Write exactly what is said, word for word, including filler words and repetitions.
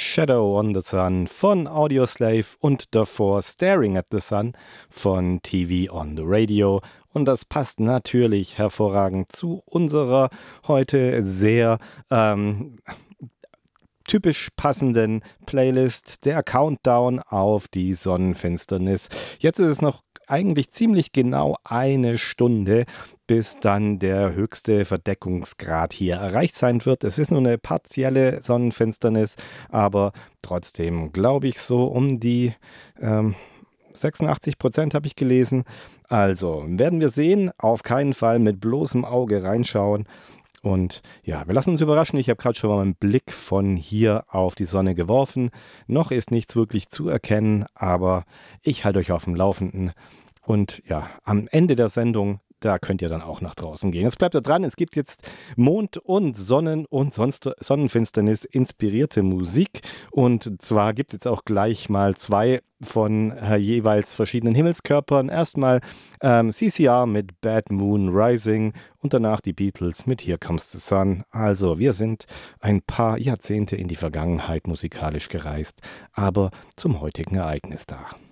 Shadow on the Sun von Audioslave und davor Staring at the Sun von T V on the Radio. Und das passt natürlich hervorragend zu unserer heute sehr ähm, typisch passenden Playlist, der Countdown auf die Sonnenfinsternis. Jetzt ist es noch eigentlich ziemlich genau eine Stunde, bis dann der höchste Verdeckungsgrad hier erreicht sein wird. Es ist nur eine partielle Sonnenfinsternis, aber trotzdem glaube ich so um die ähm, sechsundachtzig Prozent habe ich gelesen. Also werden wir sehen, auf keinen Fall mit bloßem Auge reinschauen. Und ja, wir lassen uns überraschen. Ich habe gerade schon mal einen Blick von hier auf die Sonne geworfen. Noch ist nichts wirklich zu erkennen, aber ich halte euch auf dem Laufenden. Und ja, am Ende der Sendung, da könnt ihr dann auch nach draußen gehen. Jetzt bleibt da dran, es gibt jetzt Mond- und Sonnen- und sonst Sonnenfinsternis inspirierte Musik. Und zwar gibt es jetzt auch gleich mal zwei von äh, jeweils verschiedenen Himmelskörpern. Erstmal ähm, C C R mit Bad Moon Rising und danach die Beatles mit Here Comes the Sun. Also wir sind ein paar Jahrzehnte in die Vergangenheit musikalisch gereist, aber zum heutigen Ereignis da.